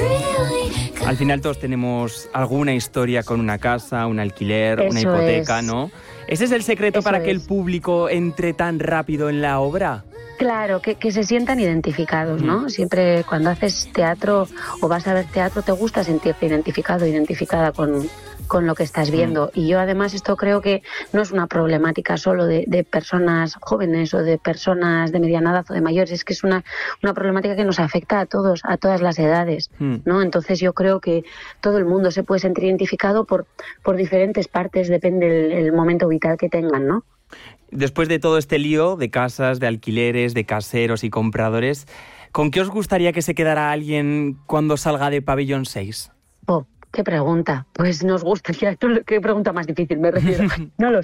Al final todos tenemos alguna historia con una casa, un alquiler, una Eso hipoteca, es. ¿no? ¿Ese es el secreto Eso para que el es. público entre tan rápido en la obra? Claro, que se sientan identificados, ¿no? Siempre cuando haces teatro o vas a ver teatro te gusta sentirte identificado, identificada con lo que estás viendo. Y yo además esto creo que no es una problemática solo de personas jóvenes o de personas de mediana edad o de mayores, es que es una problemática que nos afecta a todos, a todas las edades, ¿no? Entonces yo creo que todo el mundo se puede sentir identificado por diferentes partes, depende el momento vital que tengan, ¿no? Después de todo este lío de casas, de alquileres, de caseros y compradores, ¿con qué os gustaría que se quedara alguien cuando salga de Pabellón 6? Oh, qué pregunta. Pues nos gustaría, qué pregunta más difícil me refiero. No lo